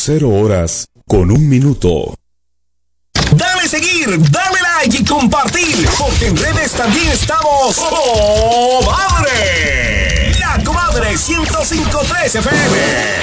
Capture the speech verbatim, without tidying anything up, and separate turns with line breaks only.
cero horas con un minuto.
Dale seguir, dale like y compartir, porque en redes también estamos. ¡Oh, madre! La Comadre ciento cinco punto tres F M.